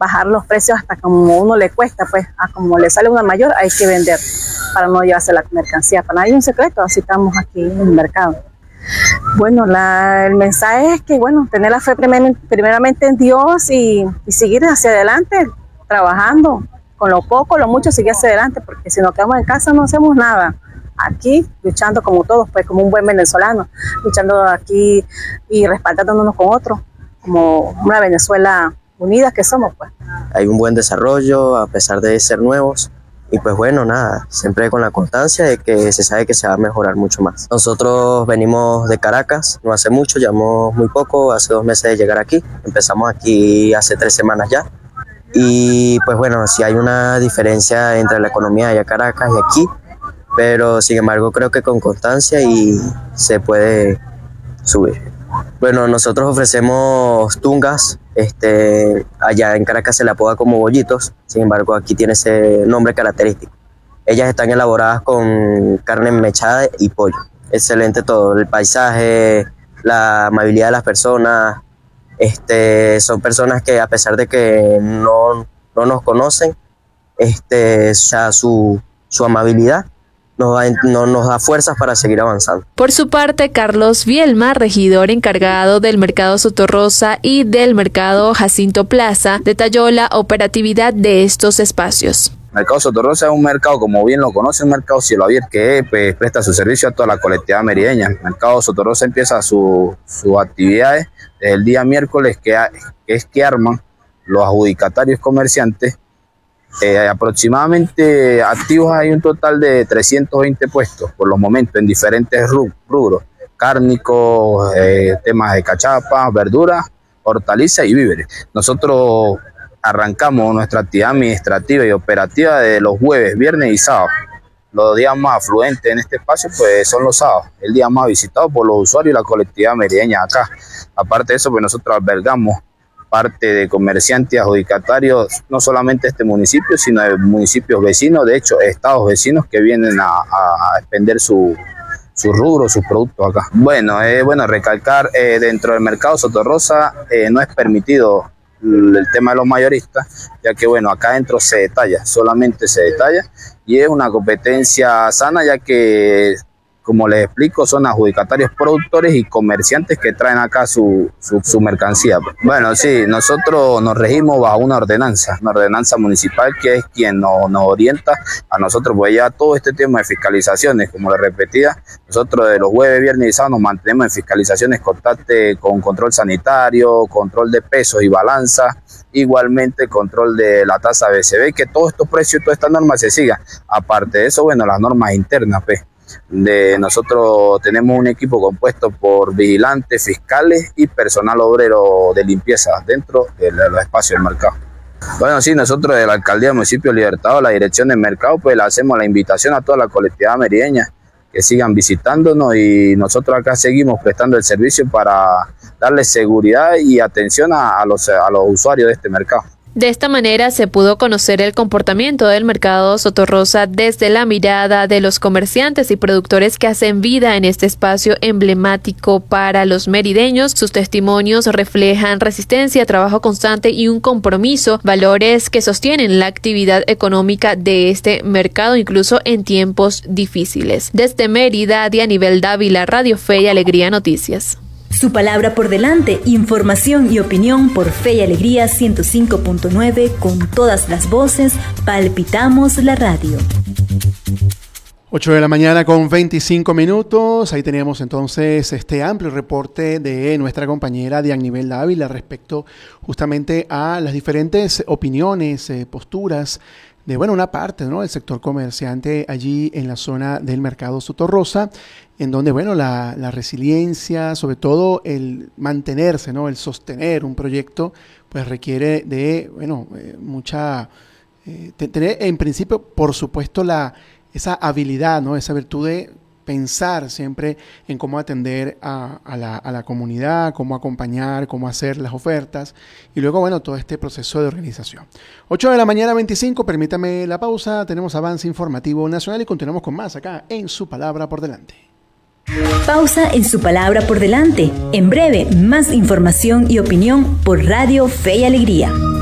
bajar los precios hasta como uno le cuesta, pues a como le sale una mayor hay que vender para no llevarse la mercancía. Para nadie es un secreto, así estamos aquí en el mercado. Bueno, el mensaje es que, bueno, tener la fe primeramente en Dios y seguir hacia adelante, trabajando con lo poco, lo mucho, seguir hacia adelante, porque si nos quedamos en casa no hacemos nada. Aquí, luchando como todos, pues como un buen venezolano, luchando aquí y respaldándonos con otros, como una Venezuela unida que somos, pues. Hay un buen desarrollo a pesar de ser nuevos. Y pues bueno, nada, siempre con la constancia de que se sabe que se va a mejorar mucho más. Nosotros venimos de Caracas, no hace mucho, llevamos muy poco, hace 2 meses de llegar aquí. Empezamos aquí hace 3 semanas ya. Y pues bueno, sí hay una diferencia entre la economía de Caracas y aquí, pero sin embargo creo que con constancia y se puede subir. Bueno, nosotros ofrecemos tungas, allá en Caracas se le apoda como bollitos, sin embargo aquí tiene ese nombre característico. Ellas están elaboradas con carne mechada y pollo. Excelente todo, el paisaje, la amabilidad de las personas, son personas que a pesar de que no nos conocen, o sea, su amabilidad nos da fuerzas para seguir avanzando. Por su parte, Carlos Vielma, regidor encargado del Mercado Sotorrosa y del Mercado Jacinto Plaza, detalló la operatividad de estos espacios. Mercado Sotorrosa es un mercado, como bien lo conoce, un mercado cielo abierto que pues, presta su servicio a toda la colectividad merideña. El Mercado Sotorrosa empieza sus actividades desde el día miércoles, que es que arman los adjudicatarios comerciantes. Aproximadamente activos hay un total de 320 puestos por los momentos en diferentes rubros, cárnicos, temas de cachapas, verduras, hortalizas y víveres. Nosotros arrancamos nuestra actividad administrativa y operativa de los jueves, viernes y sábados. Los días más afluentes en este espacio pues son los sábados, el día más visitado por los usuarios y la colectividad merideña acá. Aparte de eso, pues nosotros albergamos parte de comerciantes adjudicatarios, no solamente de este municipio, sino de municipios vecinos, de hecho, estados vecinos que vienen a expender su rubro, sus productos acá. Bueno, es bueno recalcar, dentro del Mercado Sotorrosa no es permitido el tema de los mayoristas, ya que bueno, acá adentro se detalla, solamente se detalla, y es una competencia sana, ya que, como les explico, son adjudicatarios productores y comerciantes que traen acá su mercancía. Bueno, sí, nosotros nos regimos bajo una ordenanza municipal que es quien nos orienta a nosotros, pues ya todo este tema de fiscalizaciones, como les repetía, nosotros de los jueves, viernes y sábados nos mantenemos en fiscalizaciones constantes con control sanitario, control de pesos y balanza, igualmente control de la tasa BCB, que todos estos precios y todas estas normas se sigan. Aparte de eso, bueno, las normas internas, pues. Nosotros tenemos un equipo compuesto por vigilantes, fiscales y personal obrero de limpieza dentro de los espacios del mercado. Bueno, sí, nosotros de la Alcaldía del Municipio Libertador, la Dirección del Mercado, pues le hacemos la invitación a toda la colectividad merideña que sigan visitándonos, y nosotros acá seguimos prestando el servicio para darle seguridad y atención a los usuarios de este mercado. De esta manera se pudo conocer el comportamiento del Mercado Sotorrosa desde la mirada de los comerciantes y productores que hacen vida en este espacio emblemático para los merideños. Sus testimonios reflejan resistencia, trabajo constante y un compromiso, valores que sostienen la actividad económica de este mercado incluso en tiempos difíciles. Desde Mérida, Dianibel Dávila, Radio Fe y Alegría Noticias. Su palabra por delante, información y opinión por Fe y Alegría 105.9, con todas las voces, palpitamos la radio. 8 de la mañana con 25 minutos. Ahí teníamos entonces este amplio reporte de nuestra compañera Dianibel Dávila respecto justamente a las diferentes opiniones, posturas de, bueno, una parte, ¿no?, del sector comerciante allí en la zona del Mercado Sotorrosa, en donde, bueno, la resiliencia, sobre todo el mantenerse, ¿no?, el sostener un proyecto, pues requiere de, bueno, tener en principio, por supuesto, esa habilidad, ¿no?, esa virtud de pensar siempre en cómo atender a la comunidad, cómo acompañar, cómo hacer las ofertas y luego, bueno, todo este proceso de organización. 8 de la mañana 25, permítame la pausa, tenemos avance informativo nacional y continuamos con más acá en Su Palabra por Delante. Pausa en Su Palabra por Delante. En breve, más información y opinión por Radio Fe y Alegría.